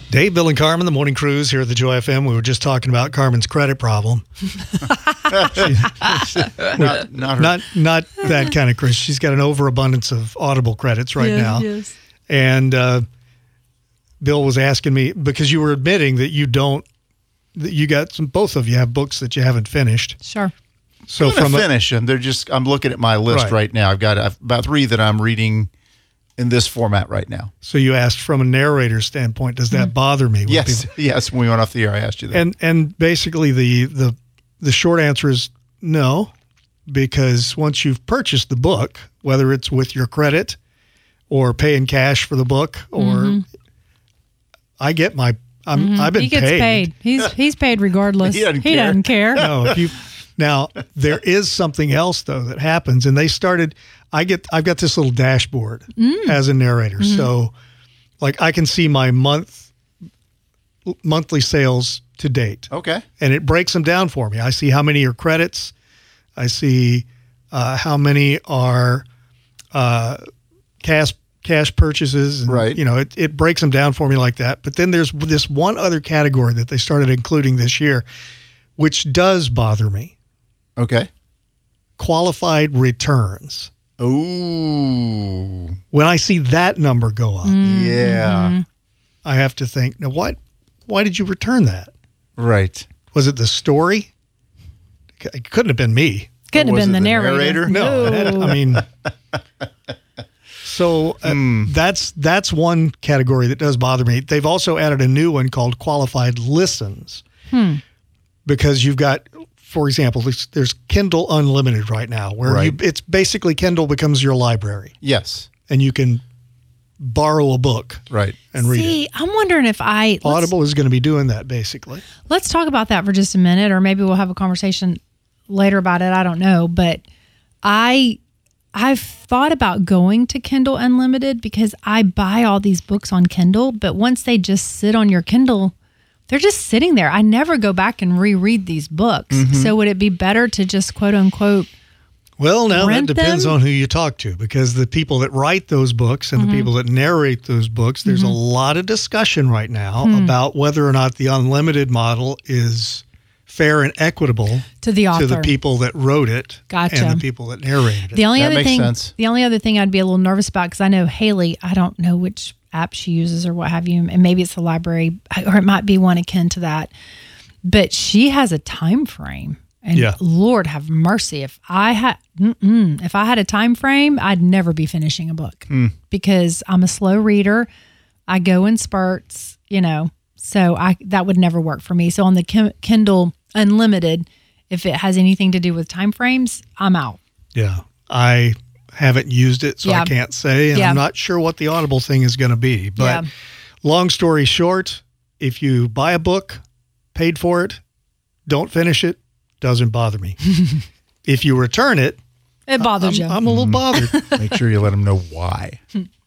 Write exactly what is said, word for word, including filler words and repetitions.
Dave, Bill, and Carmen, the Morning Cruise here at the Joy F M. We were just talking about Carmen's credit problem. not, not, her. not not that kind of Chris. She's got an overabundance of Audible credits right yes, now. Yes. And uh, Bill was asking me, because you were admitting that you don't, that you got some, both of you have books that you haven't finished. Sure. So I'm from gonna a, finish them. They're just, I'm looking at my list Right. right, now. I've got I've, about three that I'm reading in this format right now. So you asked from a narrator standpoint, does that bother me? when Yes, people- yes. When we went off the air, I asked you that. And and basically the the the short answer is no, because once you've purchased the book, whether it's with your credit or paying cash for the book, or Mm-hmm. I get my I'm Mm-hmm. I've been he gets paid. paid. He's he's paid regardless. He doesn't he care. doesn't care. No, if you now there is something else though that happens, and they started. I get I've got this little dashboard Mm. as a narrator, Mm-hmm. so like I can see my month monthly sales to date. Okay. And it breaks them down for me. I see how many are credits. I see uh, how many are uh, cash cash purchases. And, Right. You know, it, it breaks them down for me like that. But then there's this one other category that they started including this year, which does bother me. Okay. Qualified returns. Ooh. When I see that number go up, Mm. Yeah. I have to think, now what? Why did you return that? Right. Was it the story? It couldn't have been me. Couldn't have was been it the the narrator. narrator? No, it had- I mean, so uh, that's that's one category that does bother me. They've also added a new one called qualified listens, Hmm. because you've got, for example, there's, there's Kindle Unlimited right now, where Right. you, it's basically Kindle becomes your library, Yes. and you can borrow a book Right. and read See, it. I'm wondering if I let's, Audible is going to be doing that basically. let's talk about that for just a minute, or maybe we'll have a conversation later about it. I don't know, but I I've thought about going to Kindle Unlimited because I buy all these books on Kindle, but once they just sit on your Kindle, they're just sitting there. I never go back and reread these books. Mm-hmm. So would it be better to just quote unquote Well, now that Rent depends them? on who you talk to, because the people that write those books and Mm-hmm. the people that narrate those books, there's a lot of discussion right now Hmm. about whether or not the unlimited model is fair and equitable to the author? to the people that wrote it Gotcha. and the people that narrated it. The only That other makes thing, sense. the only other thing I'd be a little nervous about, because I know Haley, I don't know which app she uses or what have you, and maybe it's the library, or it might be one akin to that, but she has a time frame. And Yeah. Lord have mercy, if I had, mm-mm, if I had a time frame, I'd never be finishing a book because I'm a slow reader. I go in spurts, you know, so I that would never work for me. So on the Kim- Kindle Unlimited, if it has anything to do with time frames, I'm out. Yeah. I haven't used it, so Yeah. I can't say. And Yeah. I'm not sure what the Audible thing is going to be. But Yeah. long story short, if you buy a book, paid for it, don't finish it, doesn't bother me. If you return it, It bothers I'm, you. I'm a little bothered. Make sure you let them know why.